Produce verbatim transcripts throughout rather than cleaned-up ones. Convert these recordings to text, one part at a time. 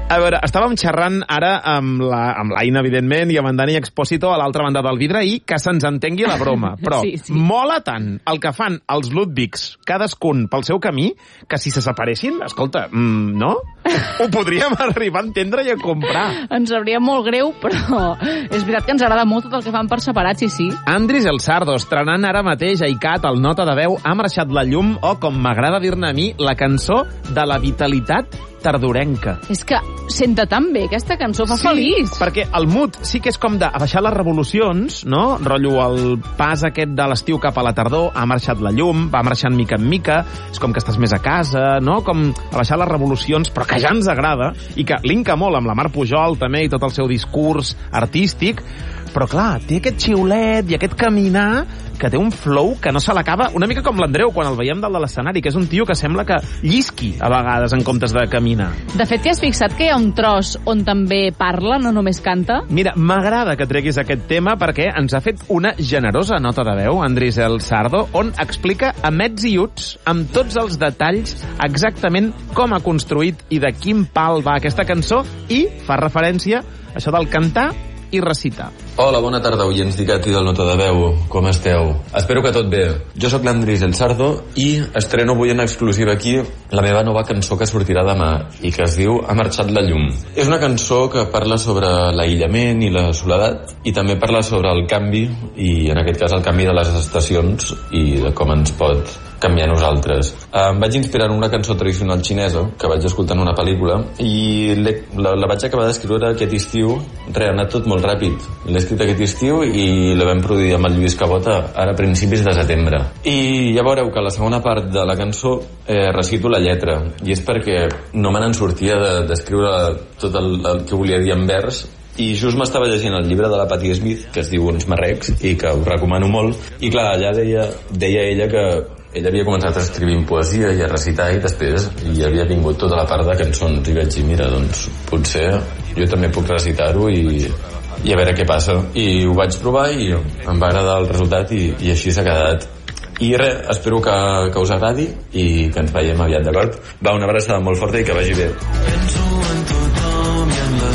A veure, estàvem xerrant ara amb la, amb l'Aina, evidentment, i amb en Dani Expósito a l'altra banda del vidre, i que se'ns entengui la broma. Però sí, sí. mola tant el que fan els Ludwigs, cadascun pel seu camí, que si se separessin, escolta, mm, no? Ho podríem arribar a entendre i a comprar. Ens sabria molt greu, però és veritat que ens agrada molt tot el que fan per separats, sí, sí. Andris El Sardo, estrenant ara mateix a ICAT, el Nota de Veu, ha marxat la llum, o com m'agrada dir-ne a mi, la cançó de la vitalitat tardorenca. És que senta tan bé, aquesta cançó fa sí, feliç. perquè el mood sí que és com de abaixar les revolucions, no? Rotllo el pas aquest de l'estiu cap a la tardor, ha marxat la llum, va marxant mica en mica, és com que estàs més a casa, no? Com abaixar les revolucions, però que ja ens agrada, i que linka molt amb la Mar Pujol també, i tot el seu discurs artístic, però clar, té aquest xiulet i aquest caminar que té un flow que no se l'acaba, una mica com l'Andreu quan el veiem dalt de l'escenari, que és un tio que sembla que llisqui a vegades en comptes de caminar. De fet, t'hi has fixat que hi ha un tros on també parla, no només canta? Mira, m'agrada que treguis aquest tema perquè ens ha fet una generosa nota de veu, Andris El Sardo, on explica a mets i uts, amb tots els detalls, exactament com ha construït i de quin pal va aquesta cançó, i fa referència a això del cantar i recitar. Hola, bona tarda, oients d'ICAT i del Nota de Veu. Com esteu? Espero que tot bé. Jo sóc l'Andris El Sardo i estreno avui en exclusiva aquí la meva nova cançó que sortirà demà i que es diu Ha marxat la llum. És una cançó que parla sobre l'aïllament i la soledat i també parla sobre el canvi i en aquest cas el canvi de les estacions i de com ens pot canviar nosaltres. Em vaig inspirar en una cançó tradicional xinesa que vaig escoltar en una pel·lícula i la, la vaig acabar d'escriure aquest estiu. Re, ha anat tot molt ràpid. L'he escrit aquest estiu i la vam produir amb el Lluís Cabota ara a principis de setembre. I ja veureu que a la segona part de la cançó eh, recito la lletra i és perquè no me n'en sortia d'escriure de, tot el, el que volia dir en vers. I just m'estava llegint el llibre de la Patti Smith que es diu Uns marrecs i que us recomano molt i clar, allà deia, deia ella que ella havia començat a escriure poesia i a recitar i després hi havia vingut tota la part de cançons i vaig dir, mira, doncs potser jo també puc recitar-ho i, i a veure què passa. I ho vaig provar i em va agradar el resultat i, i així s'ha quedat. I res, espero que, que us agradi i que ens veiem aviat, d'acord? Va, una abraçada molt forta i que vagi bé. Penso en tothom i en la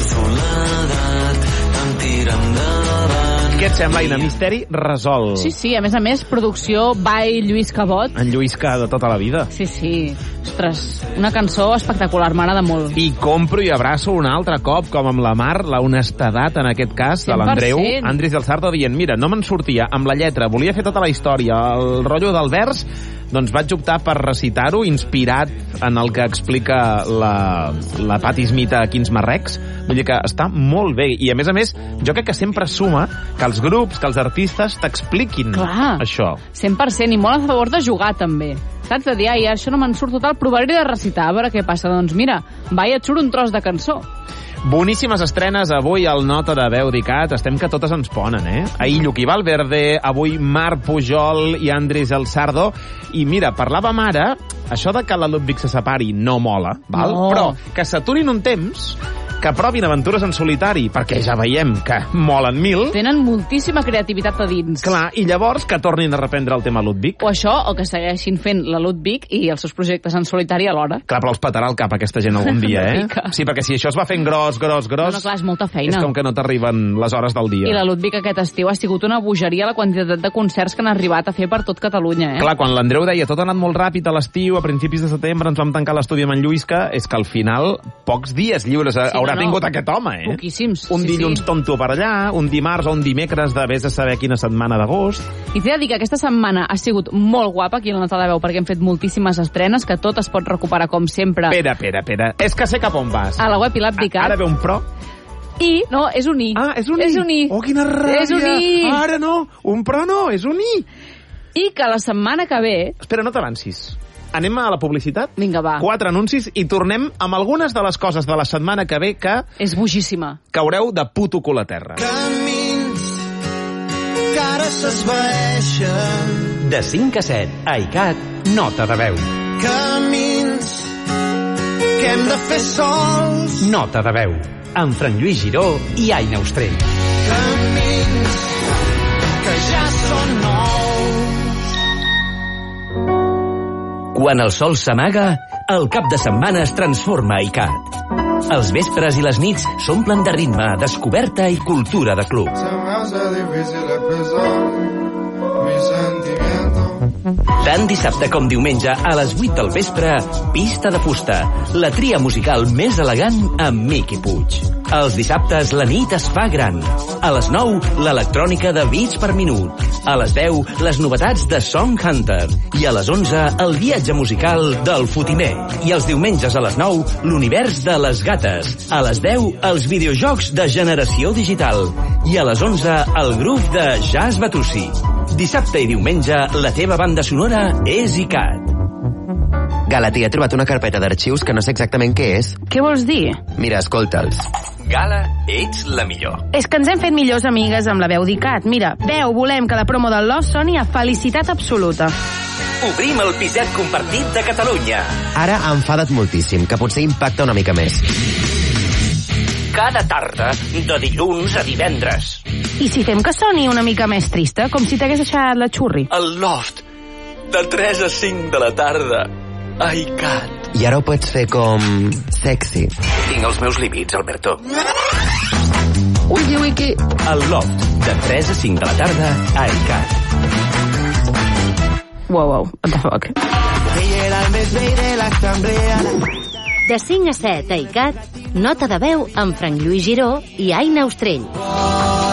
soledat, em tira endavant. Què et sembla, Aina? Misteri resolt. Sí, sí, a més a més, producció by Lluís Cabot. En Lluïsca de tota la vida. Sí, sí. Ostres, una cançó espectacular, m'agrada molt. I compro i abraço un altre cop, com amb la Mar, la honestedat, en aquest cas, de l'Andreu. Andris El Sardo dient, mira, no me'n sortia amb la lletra, volia fer tota la història, el rotllo del vers, doncs vaig optar per recitar-ho, inspirat en el que explica la, la Patti Smith a Quins marrecs. Vull dir que està molt bé. I, a més a més, jo crec que sempre suma que els grups, que els artistes t'expliquin això. cent per cent, i molt a favor de jugar, també. Saps? De dir, ai, això no me'n surt total, provaré de recitar, a veure què passa. Doncs mira, va i et surt un tros de cançó. Boníssimes estrenes avui al Nota de Veu d'ICAT. Estem que totes ens ponen, eh? Ahir Lluqui Valverde, avui Mar Pujol i Andris El Sardo. I mira, parlàvem ara, això de que la Ludwig se separi no mola, val? No. Però que s'aturin un temps, que provin aventures en solitari, perquè ja veiem que molen mil. Tenen moltíssima creativitat a dins. Clar, i llavors que tornin a reprendre el tema Ludwig. O això, o que segueixin fent la Ludwig i els seus projectes en solitari alhora. Clar, però els petarà el cap aquesta gent algun dia, eh? Sí, perquè si això es va fent gros, gros, gros... No, no, clar, és molta feina. És com que no t'arriben les hores del dia. I la Ludwig aquest estiu ha sigut una bogeria la quantitat de concerts que han arribat a fer per tot Catalunya, eh? Clar, quan l'Andreu deia tot ha anat molt ràpid a l'estiu, a principis de setembre ens vam tancar l'estudi amb en Lluïsca, és que al final pocs dies lliures sí, haurà no, no. tingut aquest home, eh? Poquíssims. Un sí, dilluns sí. tonto per allà, un dimarts o un dimecres de vés a saber quina setmana d'agost. I t'he de dir que aquesta setmana ha sigut molt guapa aquí a la Nota de Veu perquè hem fet moltíssimes estrenes que tot es pot recuperar com sempre. Espera, espera, espera. És que sé cap on vas. A la web i l'app d'ICAT. Ara ve un però. I, no, és un i. Ah, és un i. És un i. Oh, quina ràbia. És un i. Ara no, un però no, és un i. I que la setmana que ve... Espera, no t'avancis. Anem a la publicitat? Vinga, va. Quatre anuncis i tornem amb algunes de les coses de la setmana que ve que... És bojíssima. Caureu de puto cul a terra. Camins que ara s'esvaeixen. De cinc a set, a ICAT, Nota de Veu. Camins que hem de fer sols. Nota de Veu, amb Fran Lluís Giró i Aina Ostrell. Camins que ja són nous. Quan el sol s'amaga, el cap de setmana es transforma a ICAT. Els vespres i les nits s'omplen de ritme, descoberta i cultura de club. Tant dissabte com diumenge a les vuit del vespre, Pista de Fusta, la tria musical més elegant amb Miqui Puig. Els dissabtes la nit es fa gran. A les nou, l'electrònica de Beats per minut. A les deu, les novetats de Song Hunter. I a les onze, el viatge musical del Fotimer. I els diumenges a les nou, l'univers de les gates. A les deu, els videojocs de generació digital. I a les onze, el grup de Jazz Batussi. Dissabte i diumenge, la teva banda sonora és ICAT. Gala, tia, he trobat una carpeta d'arxius que no sé exactament què és. Què vols dir? Mira, escolta'ls. Gala, ets la millor. És que ens hem fet millors amigues amb la veu d'ICAT. Mira, veu, volem que la promo del Lost soni a felicitat absoluta. Obrim el piset compartit de Catalunya. Ara ha enfadat moltíssim, que potser impacta una mica més. Cada tarda, de dilluns a divendres. I si fem que soni una mica més trista, com si t'hagués deixat la xurri? El Loft, de tres a cinc de la tarda. Ai, Cat. I ara ho pots fer com... sexy. Tinc els meus límits, Alberto. Wiki, wiki. El Loft, de tres a cinc de la tarda, a ICAT. Wow, wow, what the fuck. De cinc a set a ICAT, Nota de veu amb Frank Lluís Giró i Aina Austrell.